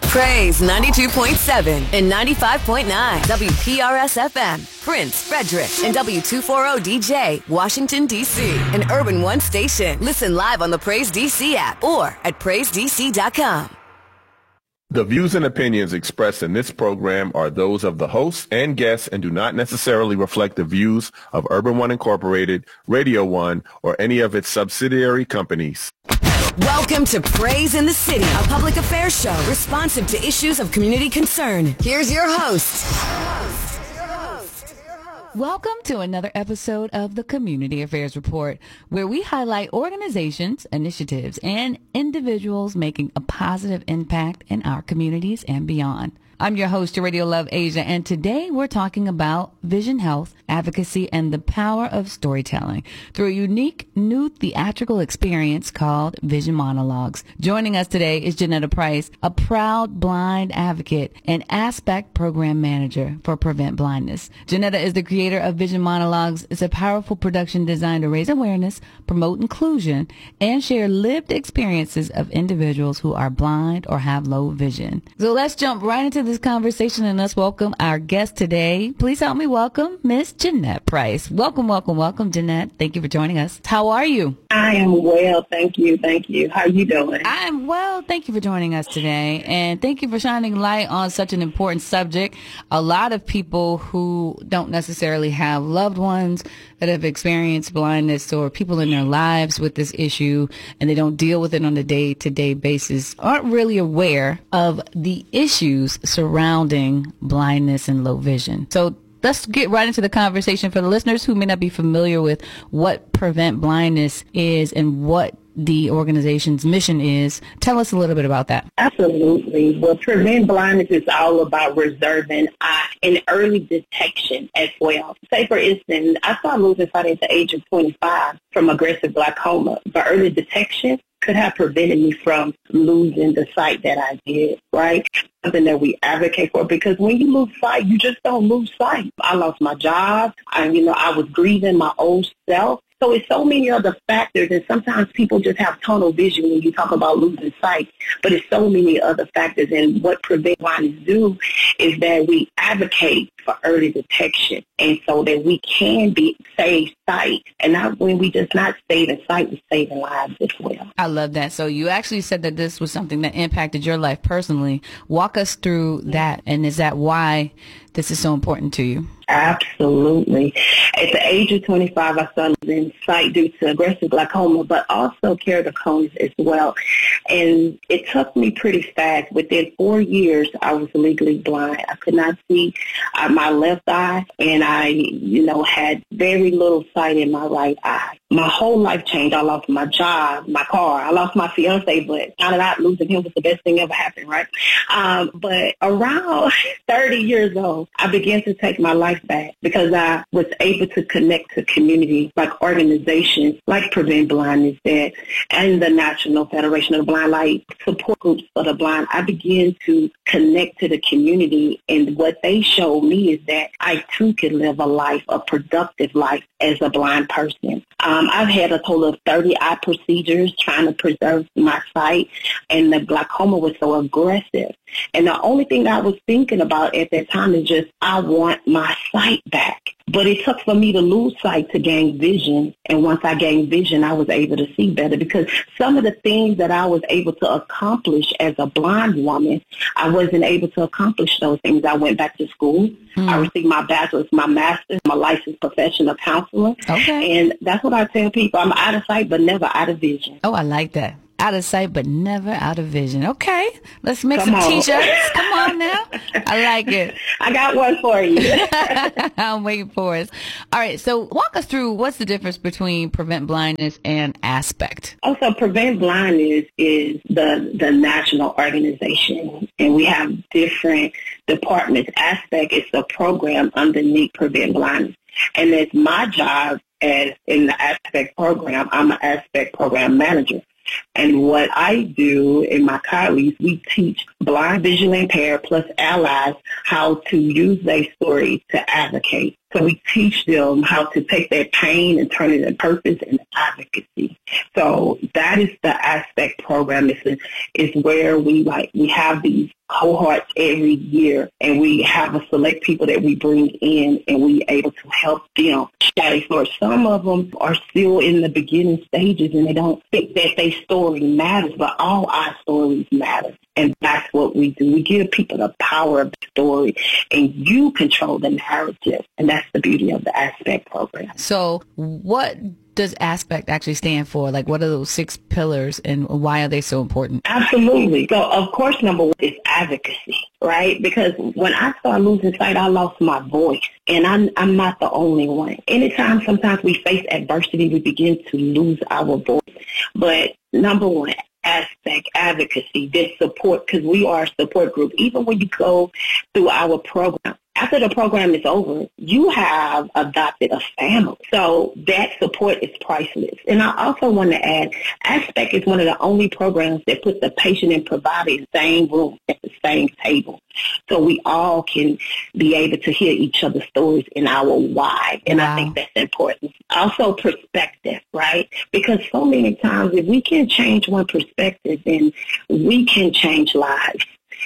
Praise 92.7 and 95.9 WPRS FM, Prince, Frederick, and W240DJ, Washington, D.C. An Urban One station. Listen live on the Praise DC app or at PraiseDC.com. The views and opinions expressed in this program are those of the hosts and guests and do not necessarily reflect the views of Urban One Incorporated, Radio One, or any of its subsidiary companies. Welcome to Praise in the City, a public affairs show responsive to issues of community concern. Here's your host. Welcome to another episode of the Community Affairs Report, where we highlight organizations, initiatives, and individuals making a positive impact in our communities and beyond. I'm your host, Radio Love Asia, and today we're talking about vision health, advocacy, and the power of storytelling through a unique new theatrical experience called Vision Monologues. Joining us today is Janetta Price, a proud blind advocate and Aspect Program Manager for Prevent Blindness. Janetta is the creator of Vision Monologues. It's a powerful production designed to raise awareness, promote inclusion, and share lived experiences of individuals who are blind or have low vision. So let's jump right into this conversation and let's welcome our guest today. Please help me welcome Miss Jeanette Price. Welcome, welcome, welcome, Jeanette. Thank you for joining us. How are you? I am well. Thank you. Thank you. How are you doing? I am well. Thank you for joining us today. And thank you for shining light on such an important subject. A lot of people who don't necessarily have loved ones that have experienced blindness or people in their lives with this issue and they don't deal with it on a day-to-day basis aren't really aware of the issues surrounding blindness and low vision. So let's get right into the conversation. For the listeners who may not be familiar with what Prevent Blindness is and what the organization's mission is, tell us a little bit about that. Absolutely. Well, Prevent Blindness is all about reserving eye and early detection as well. Say, for instance, I started losing sight at the age of 25 from aggressive glaucoma, but early detection could have prevented me from losing the sight that I did, right? Something that we advocate for, because when you lose sight, you just don't lose sight. I lost my job. I was grieving my old self. So it's so many other factors, and sometimes people just have tunnel vision when you talk about losing sight, but it's so many other factors. And what Prevent Blindness do is that we advocate for early detection, and so that we can save sight, and not when we just not saving sight, we're saving lives as well. I love that. So you actually said that this was something that impacted your life personally. Walk us through that, and is that why this is so important to you? Absolutely. At the age of 25, I started losing sight due to aggressive glaucoma, but also keratoconus as well. And it took me pretty fast. Within 4 years, I was legally blind. I could not see my left eye, and I, had very little sight in my right eye. My whole life changed. I lost my job, my car. I lost my fiance, but not losing him was the best thing ever happened, right? But around 30 years old, I began to take my life back because I was able to connect to community like organizations like Prevent Blindness and the National Federation of the Blind, like support groups for the blind. I began to connect to the community, and what they showed me is that I too can live a productive life as a blind person. I've had a total of 30 eye procedures trying to preserve my sight, and the glaucoma was so aggressive. And the only thing I was thinking about at that time is just, I want my sight back. But it took for me to lose sight to gain vision. And once I gained vision, I was able to see better, because some of the things that I was able to accomplish as a blind woman, I wasn't able to accomplish those things. I went back to school. I received my bachelor's, my master's, my licensed professional counselor. Okay. And that's what I tell people. I'm out of sight, but never out of vision. Oh, I like that. Out of sight, but never out of vision. Okay. Let's make some T-shirts. Come on now. I like it. I got one for you. I'm waiting for us. All right. So walk us through, what's the difference between Prevent Blindness and Aspect? Also, Prevent Blindness is the national organization, and we have different departments. Aspect is the program underneath Prevent Blindness. And it's my job as in the Aspect program. I'm an Aspect program manager. And what I do and my colleagues, we teach blind, visually impaired, plus allies how to use their story to advocate So we teach them how to take their pain and turn it into purpose and advocacy. So that is the Aspect program. Is where we have these cohorts every year, and we have a select people that we bring in, and we able to help them share their story. Some of them are still in the beginning stages, and they don't think that their story matters, but all our stories matter. And that's what we do. We give people the power of the story, and you control the narrative. And that's the beauty of the Aspect program. So what does Aspect actually stand for? Like, what are those 6 pillars, and why are they so important? Absolutely. So, of course, number one is advocacy, right? Because when I started losing sight, I lost my voice. And I'm not the only one. Anytime sometimes we face adversity, we begin to lose our voice. But number one, Aspect, advocacy, this support, because we are a support group. Even when you go through our program, after the program is over, you have adopted a family. So that support is priceless. And I also want to add, Aspect is one of the only programs that puts the patient and provider in the same room at the same table. So we all can be able to hear each other's stories in our why. And wow. I think that's important. Also perspective, right? Because so many times if we can change one perspective, then we can change lives.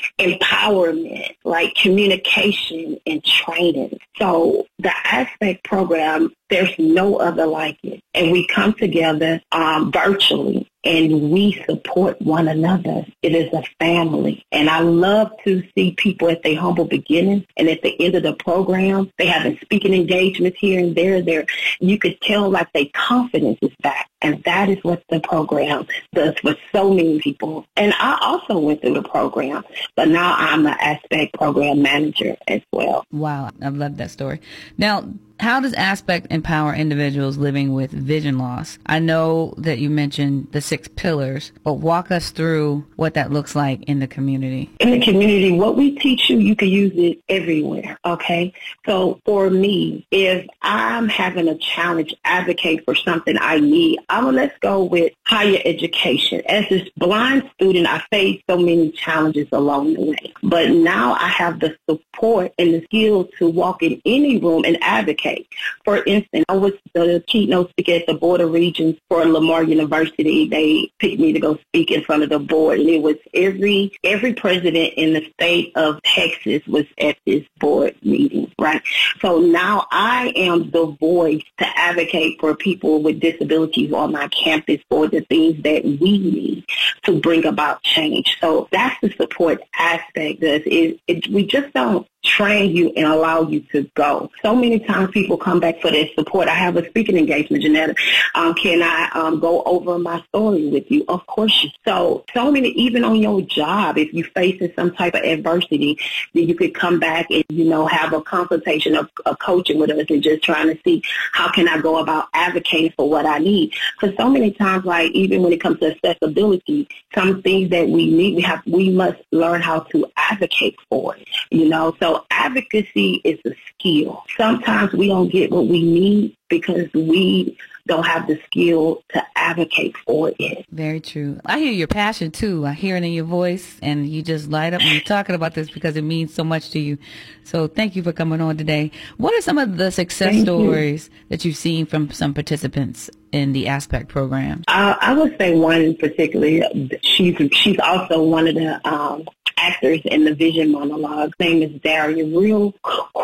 Empowerment, like communication and training. So the Aspect program, there's no other like it. And we come together virtually, and we support one another. It is a family. And I love to see people at their humble beginnings, and at the end of the program, they have speaking engagements here and there. You could tell like their confidence is back. And that is what the program does for so many people. And I also went through the program, but now I'm an Aspect program manager as well. Wow. I love that story. Now, how does Aspect empower individuals living with vision loss? I know that you mentioned the 6 pillars, but walk us through what that looks like in the community. In the community, what we teach you, you can use it everywhere, okay? So for me, if I'm having a challenge, advocate for something I need, let's go with higher education. As a blind student, I faced so many challenges along the way. But now I have the support and the skills to walk in any room and advocate. For instance, I was the keynote speaker at the Board of Regents for Lamar University. They picked me to go speak in front of the board, and it was every president in the state of Texas was at this board meeting, right? So now I am the voice to advocate for people with disabilities on my campus for the things that we need to bring about change. So that's the support Aspect does. We just don't train you and allow you to go. So many times people come back for their support. I have a speaking engagement, Janetta. Can I go over my story with you? Of course. So many, even on your job, if you're facing some type of adversity, then you could come back and, have a consultation of coaching with us and just trying to see how can I go about advocating for what I need. Because so many times, like even when it comes to accessibility, some things that we need, we must learn how to advocate for it, So advocacy is a skill. Sometimes we don't get what we need because we don't have the skill to advocate for it. Very true. I hear your passion too. I hear it in your voice, and you just light up when you're talking about this because it means so much to you. So thank you for coming on today. What are some of the success stories that you've seen from some participants in the Aspect program? I would say one in particular. She's also one of the actors in the Vision monologue. Her name is Daria. Real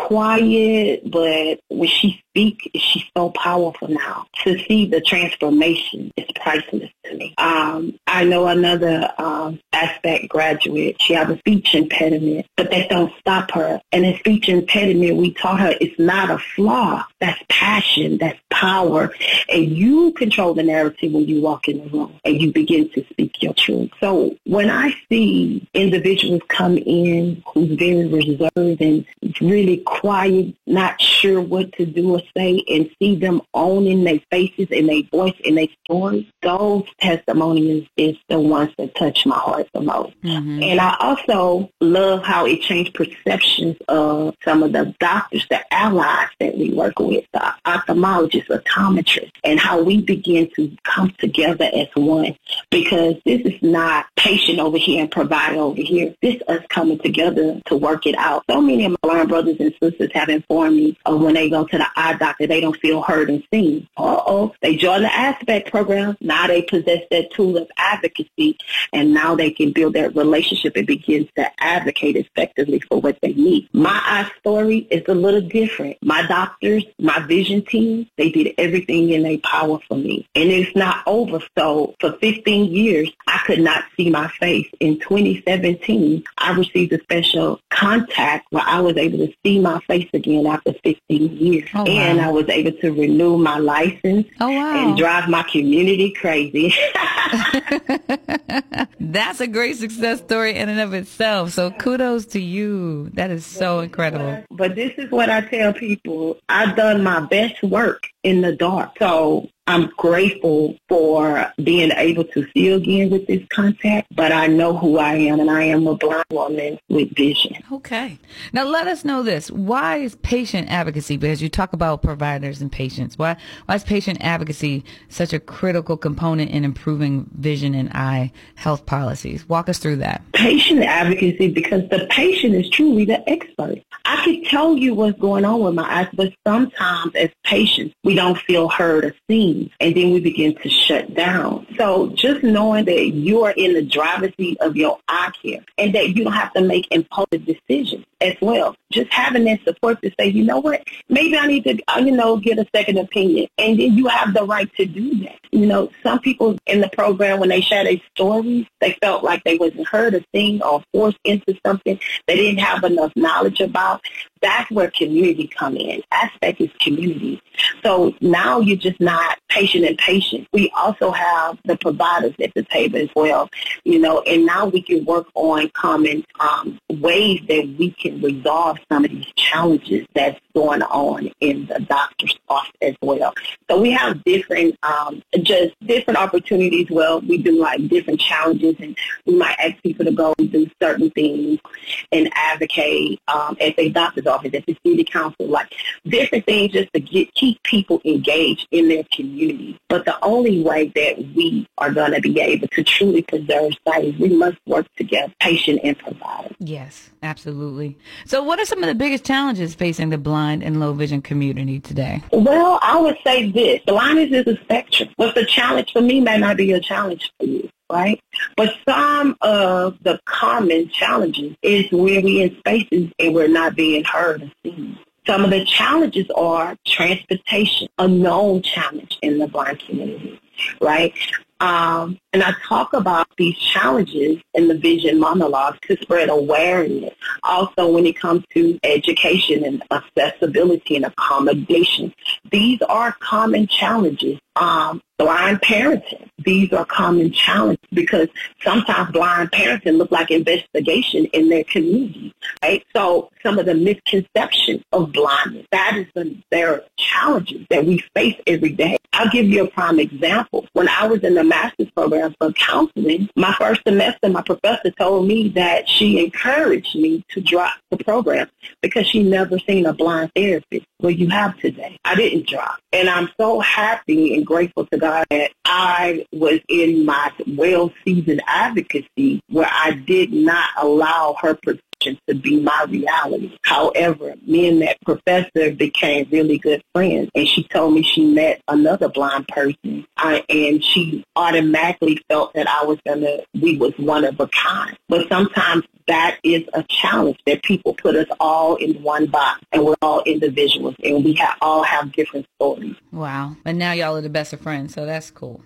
quiet, but when she speaks, she's so powerful now. To see the transformation is priceless to me. I know another Aspect graduate. She has a speech impediment, but that don't stop her. And a speech impediment, we taught her it's not a flaw. That's passion. That's power. And you control the narrative when you walk in the room and you begin to speak your truth. So when I see individuals come in who's very reserved and really quiet, not sure what to do or say, and see them owning their faces and their voice and their stories, those testimonies is the ones that touch my heart the most. Mm-hmm. And I also love how it changed perceptions of some of the doctors, the allies that we work with. with, the ophthalmologist, optometrist, and how we begin to come together as one. Because this is not patient over here and provider over here. This is us coming together to work it out. So many of my blind brothers and sisters have informed me of when they go to the eye doctor, they don't feel heard and seen. They join the Aspect program. Now they possess that tool of advocacy, and now they can build that relationship and begin to advocate effectively for what they need. My eye story is a little different. My doctors, my vision team, they did everything in their power for me. And it's not over. So for 15 years, I could not see my face. In 2017, I received a special contact where I was able to see my face again after 15 years. Oh, wow. And I was able to renew my license and drive my community crazy. That's a great success story in and of itself. So kudos to you. That is so incredible. But this is what I tell people. I've done my best work in the dark. So I'm grateful for being able to see again with this contact, but I know who I am, and I am a blind woman with vision. Okay. Now let us know this. Why is patient advocacy, because you talk about providers and patients, why is patient advocacy such a critical component in improving vision and eye health policies? Walk us through that. Patient advocacy, because the patient is truly the expert. I could tell you what's going on with my eyes, but sometimes as patients, we don't feel heard or seen. And then we begin to shut down. So just knowing that you are in the driver's seat of your eye care and that you don't have to make impulsive decisions as well. Just having that support to say, you know what, maybe I need to, get a second opinion. And then you have the right to do that. Some people in the program, when they share their stories, they felt like they wasn't heard or seen or forced into something they didn't have enough knowledge about. That's where community come in. Aspect is community. So now you're just not patient and patient. We also have the providers at the table as well, and now we can work on common ways that we can resolve some of these challenges that's going on in the doctor's office as well. So we have different opportunities. Well, we do like different challenges, and we might ask people to go and do certain things and advocate at their doctor's office, at the city council, like different things just to keep people engaged in their community. But the only way that we are going to be able to truly preserve sight is we must work together, patient and provider. Yes, absolutely. So what are some of the biggest challenges facing the blind and low vision community today? Well, I would say this. Blindness is a spectrum. What's the challenge for me may not be a challenge for you. Right? But some of the common challenges is where we in spaces and we're not being heard or seen. Some of the challenges are transportation, a known challenge in the blind community, right? And I talk about these challenges in the vision monologue to spread awareness. Also, when it comes to education and accessibility and accommodation, these are common challenges. Blind parenting, these are common challenges because sometimes blind parenting look like investigation in their community, right? So some of the misconceptions of blindness, there are challenges that we face every day. I'll give you a prime example. When I was in the master's program for counseling, my first semester, my professor told me that she encouraged me to drop the program because she never seen a blind therapist. Well, you have today. I didn't drop. And I'm so happy and grateful to God that I was in my well-seasoned advocacy where I did not allow her protection to be my reality. However, me and that professor became really good friends, and she told me she met another blind person, and she automatically felt that we was one of a kind. But sometimes that is a challenge that people put us all in one box, and we're all individuals, and we all have different stories. Wow. And now y'all are the best of friends, so that's cool.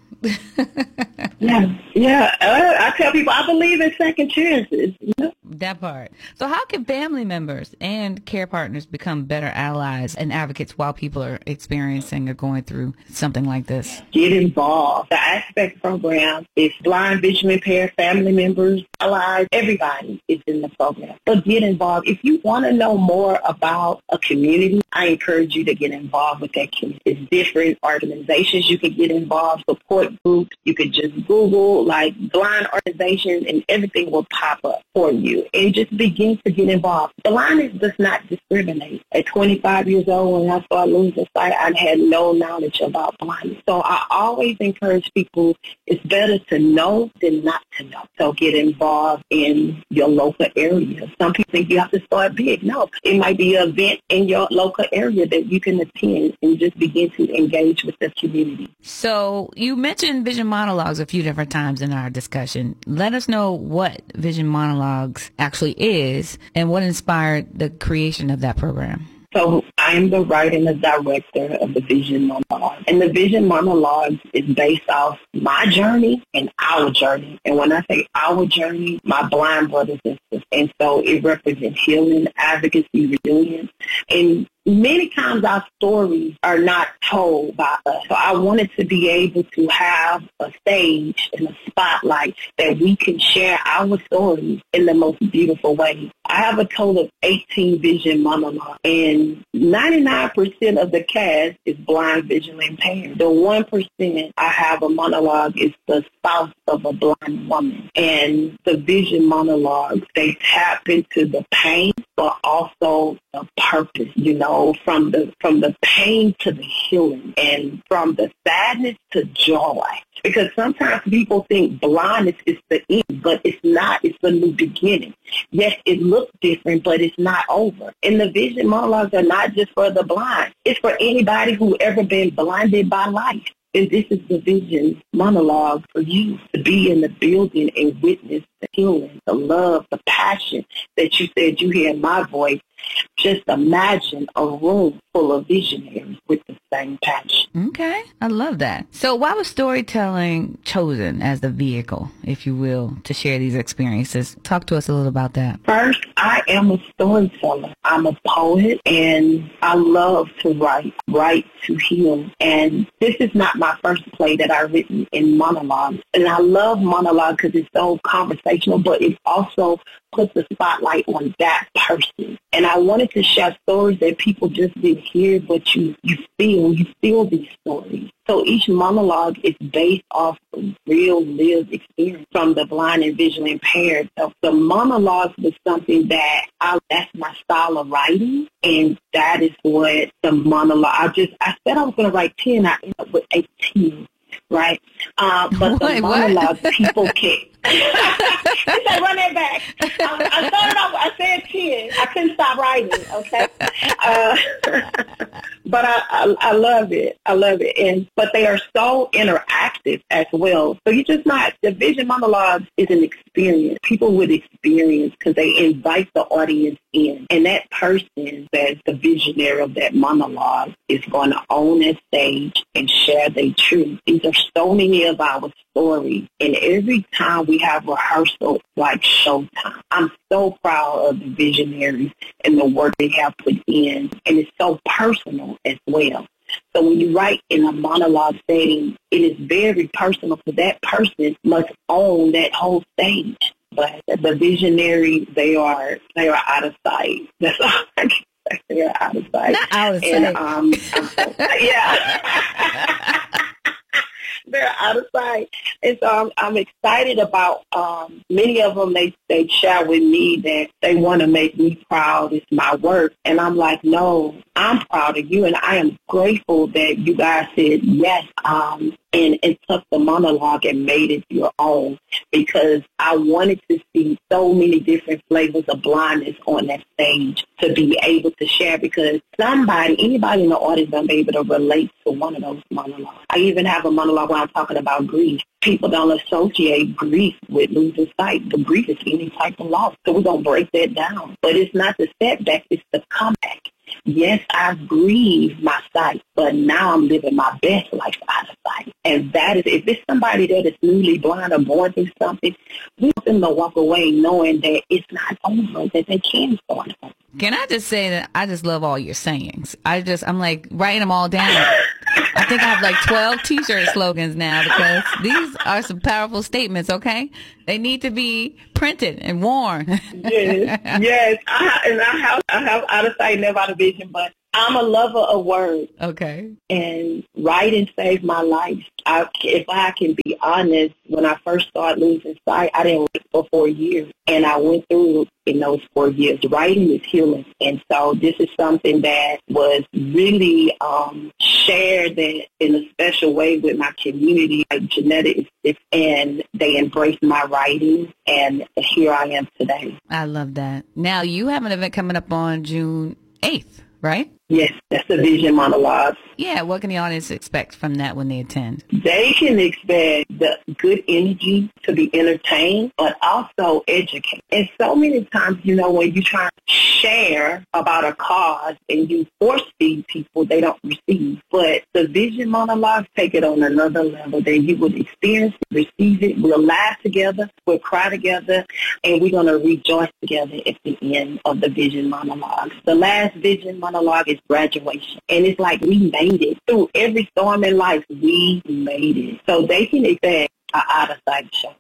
Yeah. I tell people I believe in second chances. That part. So how can family members and care partners become better allies and advocates while people are experiencing or going through something like this? Get involved. The Aspect program is blind, vision impaired family members, allies, everybody is in the program. But get involved. If you want to know more about a community I encourage you to get involved with that community. It's different organizations you can get involved, support groups. You could just Google like blind organizations and everything will pop up for you. And just begin to get involved. Blindness does not discriminate. At 25 years old, when I started losing sight, I had no knowledge about blindness. So I always encourage people, it's better to know than not to know. So get involved in your local area. Some people think you have to start big. No, it might be an event in your local area that you can attend and just begin to engage with the community. So you mentioned Vision Monologues a few different times in our discussion. Let us know what Vision Monologues actually is and what inspired the creation of that program. So I'm the writer and the director of the Vision Monologue. And the Vision Monologue is based off my journey and our journey. And when I say our journey, my blind brothers and sisters. And so it represents healing, advocacy, resilience. And many times our stories are not told by us. So I wanted to be able to have a stage and a spotlight that we can share our stories in the most beautiful way. I have a total of 18 Vision Monologues, and 99% of the cast is blind, visually impaired. The 1% I have a monologue is the spouse of a blind woman. And the Vision Monologues, they tap into the pain, but also the purpose, you know, from the pain to the healing and from the sadness to joy. Because sometimes people think blindness is the end, but it's not. It's the new beginning. Yes, it looks different, but it's not over. And the Vision Monologues are not just for the blind. It's for anybody who ever been blinded by life. And this is the Vision Monologue for you to be in the building and witness the healing, the love, the passion that you said you hear in my voice. Just imagine a room full of visionaries with the same passion. Okay, I love that. So why was storytelling chosen as the vehicle, if you will, to share these experiences? Talk to us a little about that. First, I am a storyteller. I'm a poet, and I love to write to heal. And this is not my first play that I've written in monologue. And I love monologue because it's so conversational, but it also puts the spotlight on that person. And I wanted to share stories that people just didn't hear, but you feel these stories. So each monologue is based off of real lived experience from the blind and visually impaired. So the monologue was something that that's my style of writing, and that is what the monologue, I said I was going to write 10, I ended up with 18. Right? But the monologue, people can. He said, run that back. I started off, I said 10. I couldn't stop writing, okay? But I love it. I love it. But they are so interactive as well. So the Vision Monologues is an experience. People would experience because they invite the audience in. And that person that's the visionary of that monologue is going to own that stage and share their truth. These are so many of our stories. And every time we have rehearsal, like showtime, I'm so proud of the visionaries and the work they have put in. And it's so personal as well. So when you write in a monologue setting, it is very personal, because that person must own that whole stage. But the visionaries, they are out of sight. That's all I can say. They are out of sight. Not out of sight. Yeah. They're out of sight. And so I'm excited about many of them. They share with me that they want to make me proud. It's my work. And I'm like, no, I'm proud of you. And I am grateful that you guys said yes and took the monologue and made it your own, because I wanted to see so many different flavors of blindness on that stage to be able to share, because anybody in the audience will be able to relate to one of those monologues. I even have a monologue where I'm talking about grief. People don't associate grief with losing sight, but grief is any type of loss. So we're going to break that down. But it's not the setback, it's the comeback. Yes, I've grieved my sight, but now I'm living my best life out of sight. And that is, if it's somebody that is newly blind or born through something, we want them to walk away knowing that it's not over, that they can start over. Can I just say that I just love all your sayings? I'm like writing them all down. I think I have like 12 T-shirt slogans now because these are some powerful statements, okay? They need to be printed and worn. Yes. I have out of sight, never out of vision, but I'm a lover of words. Okay. And writing saved my life. If I can be honest, when I first started losing sight, I didn't write for 4 years. And I went through in those 4 years. Writing is healing. And so this is something that was really shared in a special way with my community. Like genetics, and they embraced my writing. And here I am today. I love that. Now, you have an event coming up on June 8th, right? Yes, that's the Vision Monologue. Yeah, what can the audience expect from that when they attend? They can expect the good energy to be entertained, but also educate. And so many times, when you try to share about a cause and you force feed people, they don't receive. But the Vision Monologues take it on another level. That you would experience it, receive it. We'll laugh together, we'll cry together, and we're going to rejoice together at the end of the Vision Monologues. The last Vision Monologue is graduation. And it's like we made it. Through every storm in life, we made it. So they can expect an out-of-sight show.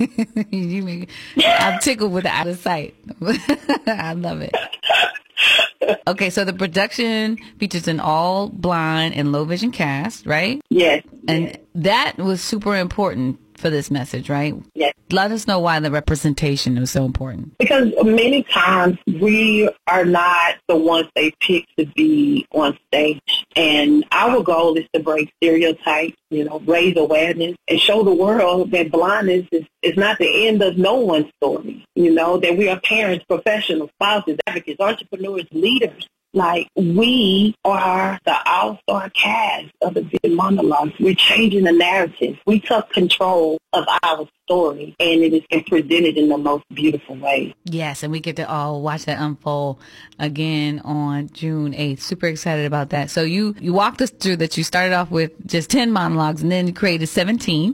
I'm tickled with the out-of-sight. I love it. Okay, so the production features an all blind and low vision cast, right? Yes. And that was super important for this message, right? Yes. Let us know why the representation was so important. Because many times we are not the ones they pick to be on stage. And our goal is to break stereotypes, raise awareness, and show the world that blindness is not the end of no one's story. That we are parents, professionals, spouses, advocates, entrepreneurs, leaders. Like, we are the all-star cast of the Vision Monologues. We're changing the narrative. We took control of our story, and it is presented in the most beautiful way. Yes, and we get to all watch that unfold again on June 8th. Super excited about that. So you walked us through that you started off with just 10 monologues, and then you created 17.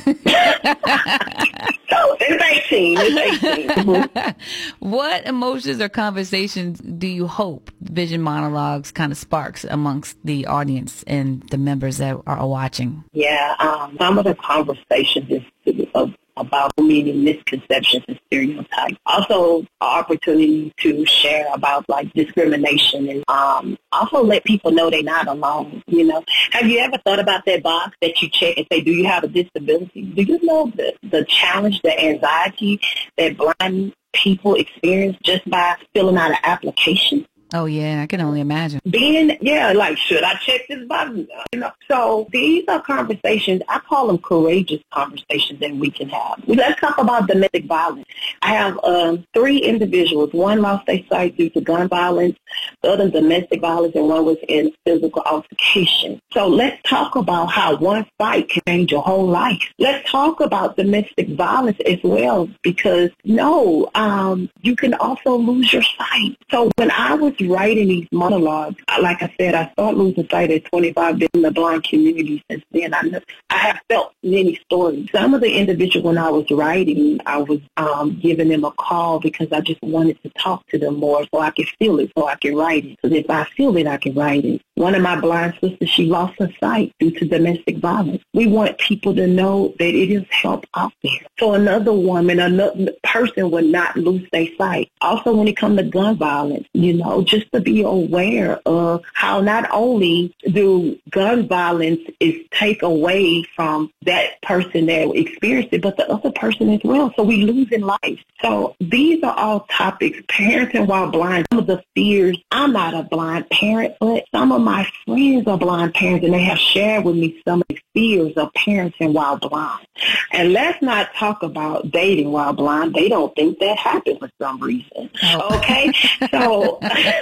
So it's 18. Mm-hmm. What emotions or conversations do you hope Vision Monologues kind of sparks amongst the audience and the members that are watching? Yeah, some of the conversations is about many misconceptions and stereotypes. Also, opportunity to share about discrimination and also let people know they're not alone. Have you ever thought about that box that you check and say, do you have a disability? Do you know the challenge, the anxiety that blind people experience just by filling out an application? Oh, yeah, I can only imagine. Should I check this button? So these are conversations, I call them courageous conversations that we can have. Let's talk about domestic violence. I have 3 individuals. One lost their sight due to gun violence, the other domestic violence, and one was in physical altercation. So let's talk about how one fight can change your whole life. Let's talk about domestic violence as well, because you can also lose your sight. So when I was writing these monologues, like I said, I started losing sight at 25, been in the blind community since then. I have felt many stories. Some of the individuals, when I was writing, I was giving them a call because I just wanted to talk to them more so I could feel it, so I could write it. Because if I feel it, I can write it. One of my blind sisters, she lost her sight due to domestic violence. We want people to know that it is help out there. So another person would not lose their sight. Also, when it comes to gun violence, just to be aware of how not only do gun violence is take away from that person that experienced it, but the other person as well. So we lose in life. So these are all topics. Parenting while blind, some of the fears. I'm not a blind parent, but some of my friends are blind parents, and they have shared with me some of the fears of parenting while blind. And let's not talk about dating while blind. They don't think that happens for some reason. Okay? So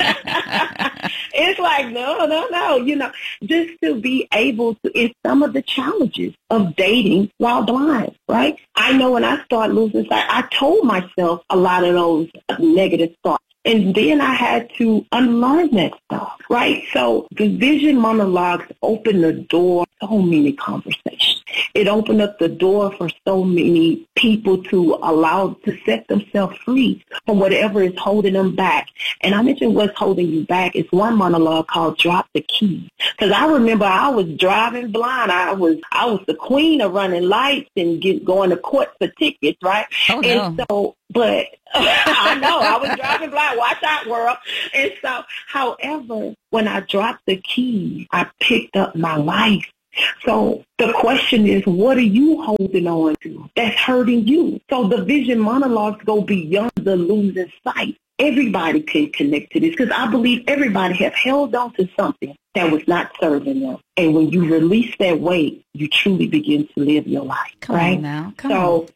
it's like, no, just to be able to, it's some of the challenges of dating while blind, right? I know when I started losing sight, I told myself a lot of those negative thoughts. And then I had to unlearn that stuff, right? So the Vision Monologues open the door to so many conversations. it opened up the door for so many people to set themselves free from whatever is holding them back. And I mentioned what's holding you back. It's one monologue called Drop the Key. Because I remember I was driving blind. I was the queen of running lights and going to court for tickets, right? Oh, no. And so, but I know I was driving blind. Watch out, world. And so, however, when I dropped the key, I picked up my life. So the question is, what are you holding on to that's hurting you? So the vision monologues go beyond the losing sight. Everybody can connect to this because I believe everybody has held on to something that was not serving them. And when you release that weight, you truly begin to live your life. Come right? on now. Come on.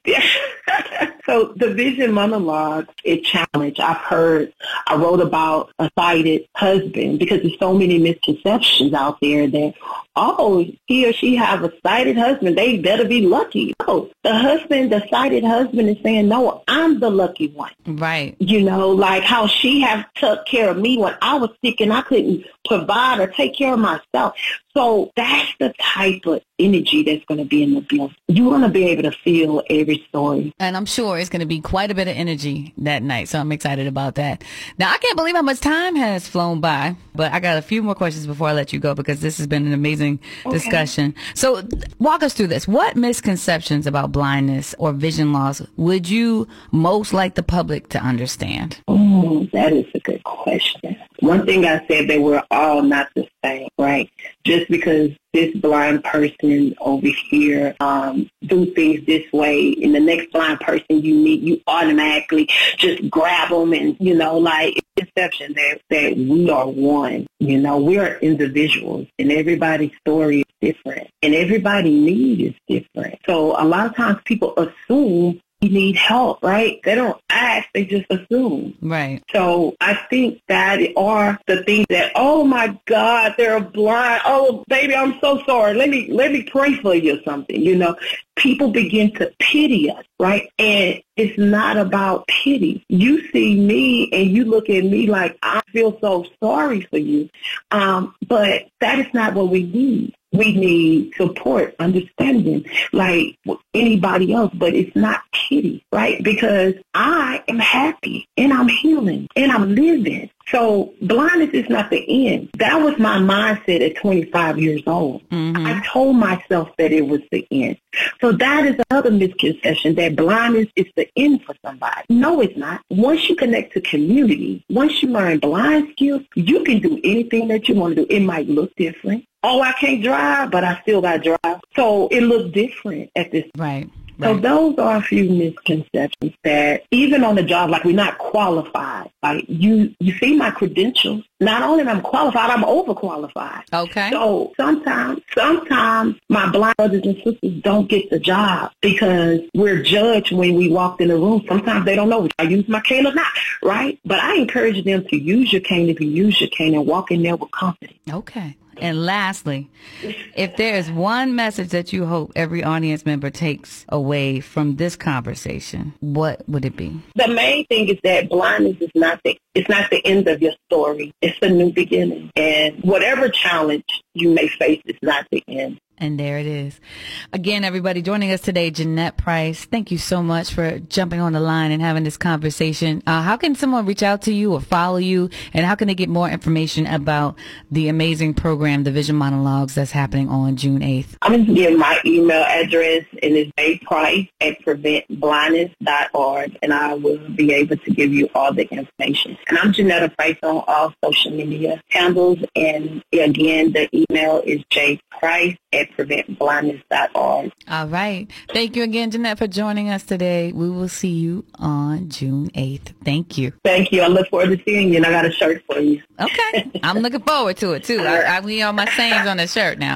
So the vision monologue is challenge. I wrote about a sighted husband because there's so many misconceptions out there that, oh, he or she have a sighted husband, they better be lucky. No, the sighted husband is saying, no, I'm the lucky one. Right. You know, like how she have took care of me when I was sick and I couldn't provide or take care of myself. So that's the type of energy that's going to be in the building. You're going to be able to feel every story. And I'm sure it's going to be quite a bit of energy that night. So I'm excited about that. Now, I can't believe how much time has flown by, but I got a few more questions before I let you go because this has been an amazing discussion. So walk us through this. What misconceptions about blindness or vision loss would you most like the public to understand? That is a good question. One thing I said, they were all not the same, right? Just because this blind person over here do things this way, and the next blind person you meet, you automatically just grab them, and you know, like it's perception that we are one. You know, we are individuals, and everybody's story is different, and everybody's need is different. So a lot of times people assume you need help, right? They don't ask, they just assume. Right. So I think that are the things that, oh my God, they're blind. Oh, baby, I'm so sorry. Let me pray for you or something. You know, people begin to pity us, right? And it's not about pity. You see me and you look at me like I feel so sorry for you. But that is not what we need. We need support, understanding, like anybody else, but it's not pity, right? Because I am happy and I'm healing and I'm living. So blindness is not the end. That was my mindset at 25 years old. Mm-hmm. I told myself that it was the end. So that is another misconception, that blindness is the end for somebody. No, it's not. Once you connect to community, once you learn blind skills, you can do anything that you want to do. It might look different. Oh, I can't drive, but I still got to drive. So it looks different at this. Right. So those are a few misconceptions that even on the job, like we're not qualified. Like you see my credentials. Not only am I qualified, I'm overqualified. Okay. So sometimes my blind brothers and sisters don't get the job because we're judged when we walk in the room. Sometimes they don't know if I use my cane or not, right? But I encourage them to use your cane if you use your cane and walk in there with confidence. Okay. And lastly, if there is one message that you hope every audience member takes away from this conversation, what would it be? The main thing is that blindness is not the end of your story. It's a new beginning. And whatever challenge you may face is not the end. And there it is. Again, everybody joining us today, Jeanette Price. Thank you so much for jumping on the line and having this conversation. How can someone reach out to you or follow you? And how can they get more information about the amazing program, the Vision Monologues, that's happening on June 8th? I'm going to give my email address, and it's jprice@preventblindness.org, and I will be able to give you all the information. And I'm Jeanette Price on all social media handles. And again, the email is jprice@preventblindness.org. All right. Thank you again, Jeanette, for joining us today. We will see you on June 8th. Thank you. Thank you. I look forward to seeing you, and I got a shirt for you. Okay. I'm looking forward to it, too. I need all my sayings on the shirt now.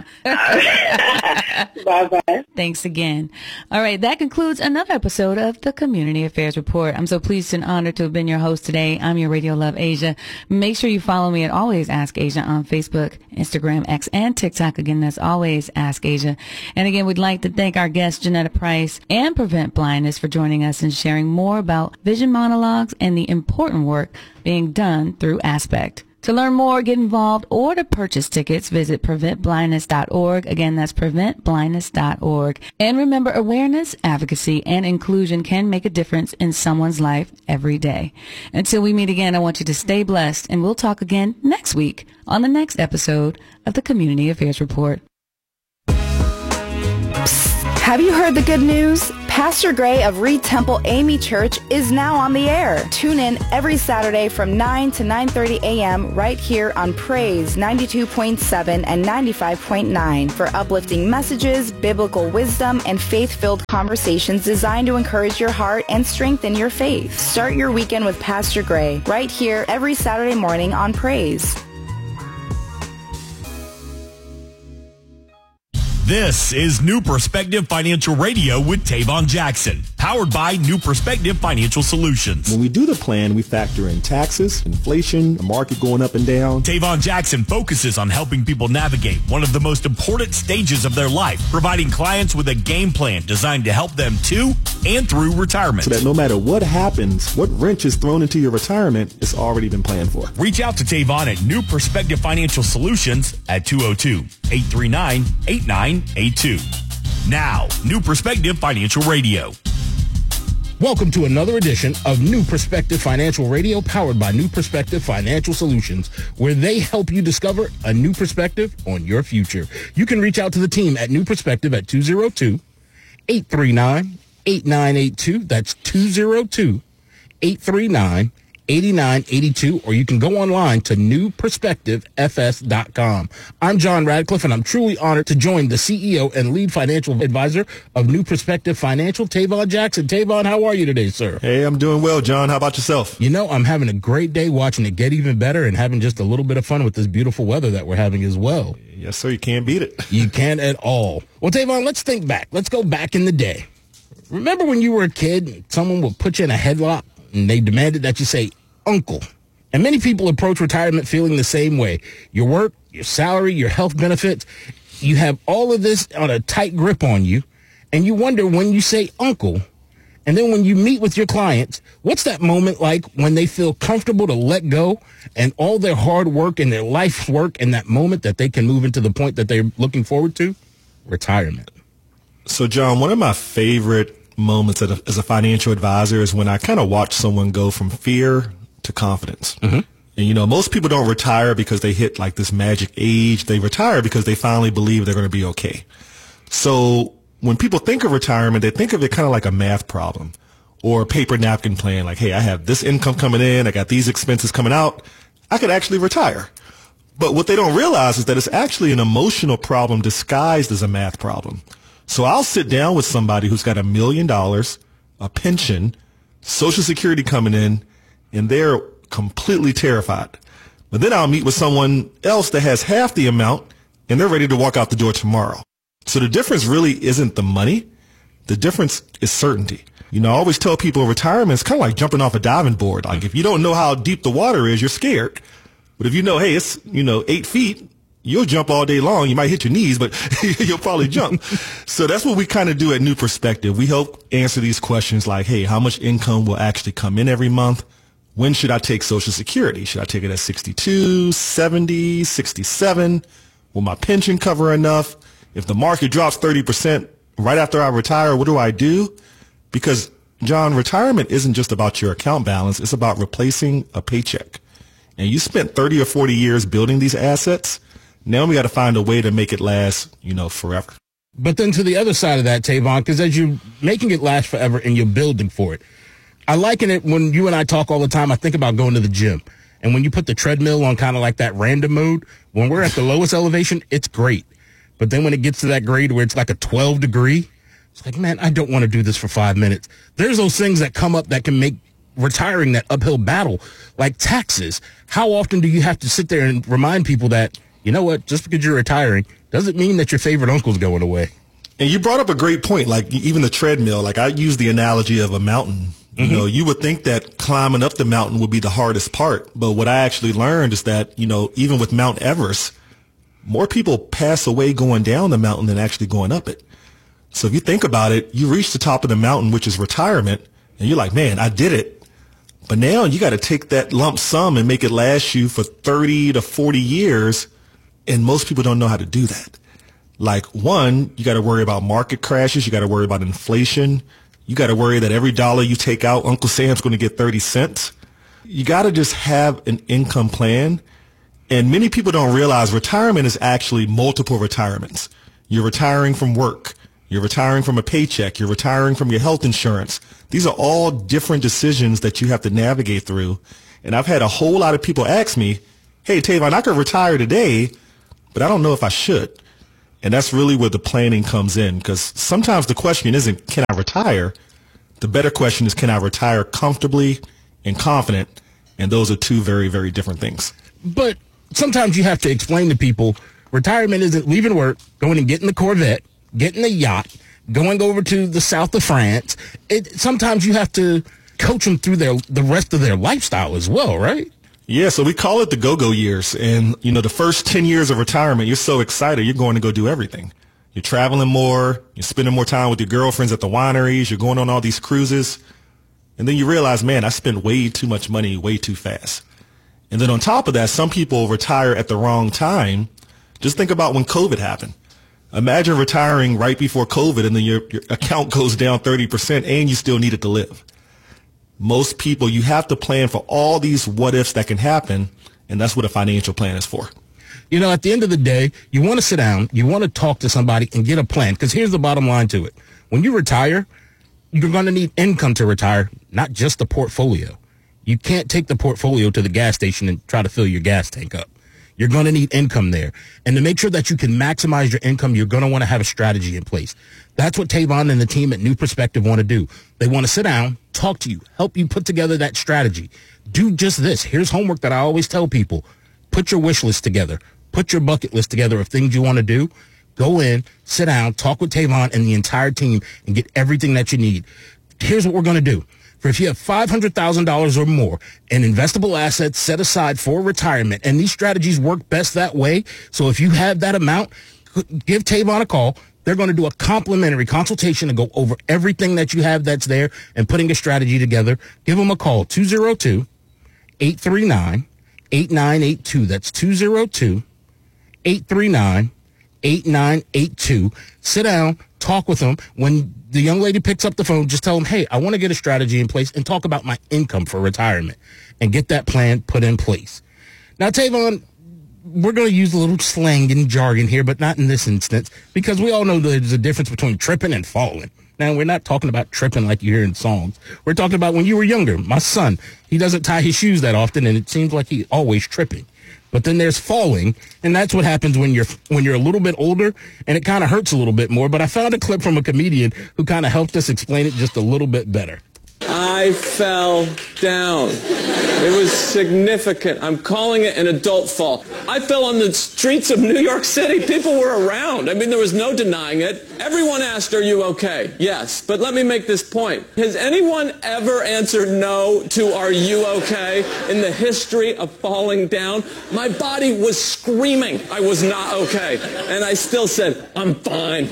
Bye-bye. Thanks again. All right. That concludes another episode of the Community Affairs Report. I'm so pleased and honored to have been your host today. I'm your Radio Love Asia. Make sure you follow me at Always Ask Asia on Facebook, Instagram, X, and TikTok. Again, that's Always Ask Asia. And again, we'd like to thank our guest, Jeanette Price, and Prevent Blindness for joining us and sharing more about Vision Monologues and the important work being done through Aspect. To learn more, get involved, or to purchase tickets, visit preventblindness.org. Again, that's preventblindness.org. And remember, awareness, advocacy, and inclusion can make a difference in someone's life every day. Until we meet again, I want you to stay blessed, and we'll talk again next week on the next episode of the Community Affairs Report. Have you heard the good news? Pastor Gray of Reed Temple AME Church is now on the air. Tune in every Saturday from 9 to 9:30 a.m. right here on Praise 92.7 and 95.9 for uplifting messages, biblical wisdom, and faith-filled conversations designed to encourage your heart and strengthen your faith. Start your weekend with Pastor Gray right here every Saturday morning on Praise. This is New Perspective Financial Radio with Tavon Jackson, powered by New Perspective Financial Solutions. When we do the plan, we factor in taxes, inflation, the market going up and down. Tavon Jackson focuses on helping people navigate one of the most important stages of their life, providing clients with a game plan designed to help them to and through retirement. So that no matter what happens, what wrench is thrown into your retirement, it's already been planned for. Reach out to Tavon at New Perspective Financial Solutions at 202-839-8982. Now, New Perspective Financial Radio. Welcome to another edition of New Perspective Financial Radio, powered by New Perspective Financial Solutions, where they help you discover a new perspective on your future. You can reach out to the team at New Perspective at 202-839-8982. That's 202-839-8982. 8982, or you can go online to newperspectivefs.com. I'm John Radcliffe, and I'm truly honored to join the CEO and lead financial advisor of New Perspective Financial, Tavon Jackson. Tavon, how are you today, sir? Hey, I'm doing well, John. How about yourself? You know, I'm having a great day watching it get even better and having just a little bit of fun with this beautiful weather that we're having as well. Yes, sir. You can't beat it. You can't at all. Well, Tavon, let's think back. Let's go back in the day. Remember when you were a kid and someone would put you in a headlock and they demanded that you say, uncle? And many people approach retirement feeling the same way. Your work, your salary, your health benefits, you have all of this on a tight grip on you, and you wonder when you say uncle, and then when you meet with your clients, what's that moment like when they feel comfortable to let go and all their hard work and their life's work and that moment that they can move into the point that they're looking forward to? Retirement. So, John, one of my favorite moments as a financial advisor is when I kind of watch someone go from fear to confidence. Mm-hmm. And, you know, most people don't retire because they hit like this magic age. They retire because they finally believe they're going to be okay. So when people think of retirement, they think of it kind of like a math problem or a paper napkin plan. Like, hey, I have this income coming in. I got these expenses coming out. I could actually retire. But what they don't realize is that it's actually an emotional problem disguised as a math problem. So I'll sit down with somebody who's got $1 million, a pension, Social Security coming in, and they're completely terrified. But then I'll meet with someone else that has half the amount, and they're ready to walk out the door tomorrow. So the difference really isn't the money. The difference is certainty. You know, I always tell people retirement is kind of like jumping off a diving board. Like if you don't know how deep the water is, you're scared. But if you know, hey, it's, 8 feet, you'll jump all day long. You might hit your knees, but you'll probably jump. So that's what we kind of do at New Perspective. We help answer these questions like, hey, how much income will actually come in every month? When should I take Social Security? Should I take it at 62, 70, 67? Will my pension cover enough? If the market drops 30% right after I retire, what do I do? Because, John, retirement isn't just about your account balance. It's about replacing a paycheck. And you spent 30 or 40 years building these assets. Now we got to find a way to make it last, forever. But then to the other side of that, Tavon, because as you're making it last forever and you're building for it, I liken it when you and I talk all the time. I think about going to the gym. And when you put the treadmill on kind of like that random mode, when we're at the lowest elevation, it's great. But then when it gets to that grade where it's like a 12 degree, it's like, man, I don't want to do this for 5 minutes. There's those things that come up that can make retiring that uphill battle, like taxes. How often do you have to sit there and remind people that, you know what, just because you're retiring doesn't mean that your favorite uncle's going away? And you brought up a great point, like even the treadmill. Like I use the analogy of a mountain. Mm-hmm. You would think that climbing up the mountain would be the hardest part. But what I actually learned is that, even with Mount Everest, more people pass away going down the mountain than actually going up it. So if you think about it, you reach the top of the mountain, which is retirement, and you're like, man, I did it. But now you got to take that lump sum and make it last you for 30 to 40 years. And most people don't know how to do that. Like, one, you got to worry about market crashes. You got to worry about inflation. You got to worry that every dollar you take out, Uncle Sam's going to get 30 cents. You got to just have an income plan. And many people don't realize retirement is actually multiple retirements. You're retiring from work. You're retiring from a paycheck. You're retiring from your health insurance. These are all different decisions that you have to navigate through. And I've had a whole lot of people ask me, hey, Tavon, I could retire today, but I don't know if I should. And that's really where the planning comes in, because sometimes the question isn't, can I retire? The better question is, can I retire comfortably and confident? And those are two very, very different things. But sometimes you have to explain to people, retirement isn't leaving work, going and getting the Corvette, getting the yacht, going over to the south of France. Sometimes you have to coach them through the rest of their lifestyle as well, right? Yeah, so we call it the go-go years. And, the first 10 years of retirement, you're so excited, you're going to go do everything. You're traveling more, you're spending more time with your girlfriends at the wineries, you're going on all these cruises. And then you realize, man, I spent way too much money way too fast. And then on top of that, some people retire at the wrong time. Just think about when COVID happened. Imagine retiring right before COVID and then your account goes down 30% and you still need it to live. Most people, you have to plan for all these what ifs that can happen, and that's what a financial plan is for. At the end of the day, you want to sit down, you want to talk to somebody and get a plan, because here's the bottom line to it. When you retire, you're going to need income to retire, not just the portfolio. You can't take the portfolio to the gas station and try to fill your gas tank up. You're going to need income there. And to make sure that you can maximize your income, you're going to want to have a strategy in place. That's what Tavon and the team at New Perspective want to do. They want to sit down, talk to you, help you put together that strategy. Do just this. Here's homework that I always tell people. Put your wish list together. Put your bucket list together of things you want to do. Go in, sit down, talk with Tavon and the entire team and get everything that you need. Here's what we're going to do. For if you have $500,000 or more in investable assets set aside for retirement, and these strategies work best that way, so if you have that amount, give Tavon a call. They're going to do a complimentary consultation to go over everything that you have that's there and putting a strategy together. Give them a call, 202-839-8982. That's 202-839-8982. Sit down, talk with them. When the young lady picks up the phone, just tell them, hey, I want to get a strategy in place and talk about my income for retirement and get that plan put in place. Now, Tavon, we're going to use a little slang and jargon here, but not in this instance, because we all know there's a difference between tripping and falling. Now, we're not talking about tripping like you hear in songs. We're talking about when you were younger. My son, he doesn't tie his shoes that often, and it seems like he's always tripping. But then there's falling, and that's what happens when you're a little bit older, and it kind of hurts a little bit more. But I found a clip from a comedian who kind of helped us explain it just a little bit better. I fell down. It was significant. I'm calling it an adult fall. I fell on the streets of New York City. People were around. I mean, there was no denying it. Everyone asked, are you okay? Yes. But let me make this point. Has anyone ever answered no to are you okay in the history of falling down? My body was screaming I was not okay. And I still said, I'm fine.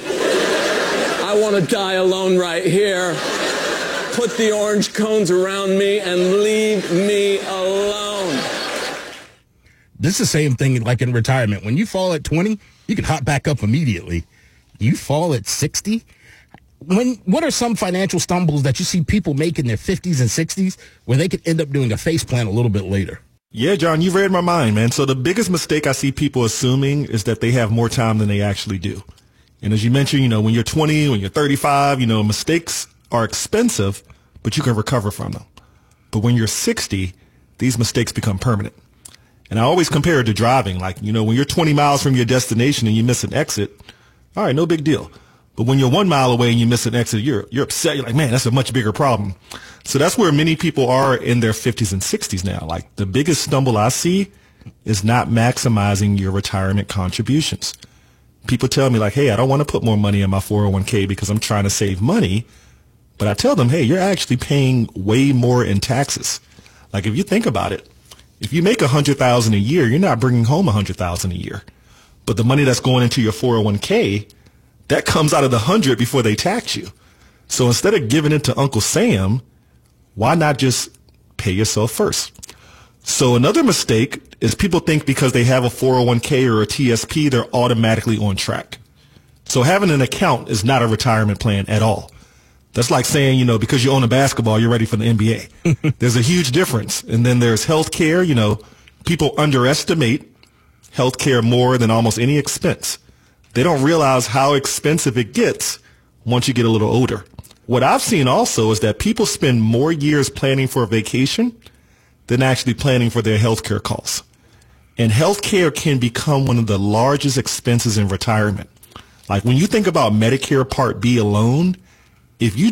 I want to die alone right here. Put the orange cones around me and leave me alone. This is the same thing like in retirement. When you fall at 20, you can hop back up immediately. You fall at 60? What are some financial stumbles that you see people make in their 50s and 60s where they could end up doing a face plant a little bit later? Yeah, John, you read my mind, man. So the biggest mistake I see people assuming is that they have more time than they actually do. And as you mentioned, when you're 20, when you're 35, mistakes are expensive, but you can recover from them. But when you're 60, these mistakes become permanent. And I always compare it to driving. Like, when you're 20 miles from your destination and you miss an exit, all right, no big deal. But when you're 1 mile away and you miss an exit, you're upset. You're like, man, that's a much bigger problem. So that's where many people are in their 50s and 60s now. Like, the biggest stumble I see is not maximizing your retirement contributions. People tell me like, hey, I don't want to put more money in my 401k because I'm trying to save money. But I tell them, hey, you're actually paying way more in taxes. Like, if you think about it, if you make $100,000 a year, you're not bringing home $100,000 a year. But the money that's going into your 401k, that comes out of the 100 before they tax you. So instead of giving it to Uncle Sam, why not just pay yourself first. So another mistake is people think because they have a 401k or a TSP, they're automatically on track. So having an account is not a retirement plan at all. That's like saying, you know, because you own a basketball, you're ready for the NBA. There's a huge difference. And then there's healthcare. You know, people underestimate healthcare more than almost any expense. They don't realize how expensive it gets once you get a little older. What I've seen also is that people spend more years planning for a vacation than actually planning for their healthcare costs. And healthcare can become one of the largest expenses in retirement. Like when you think about Medicare Part B alone, if you